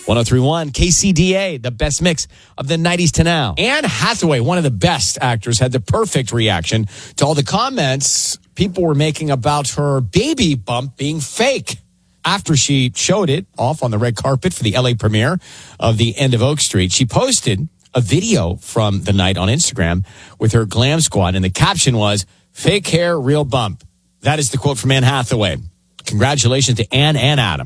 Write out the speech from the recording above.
103.1 KCDA, the best mix of the 90s to now. Anne Hathaway, one of the best actors, had the perfect reaction to all the comments people were making about her baby bump being fake. After she showed it off on the red carpet for the LA premiere of The End of Oak Street, she posted a video from the night on Instagram with her glam squad, and the caption was, "Fake hair, real bump." That is the quote from Anne Hathaway. Congratulations to Anne and Adam.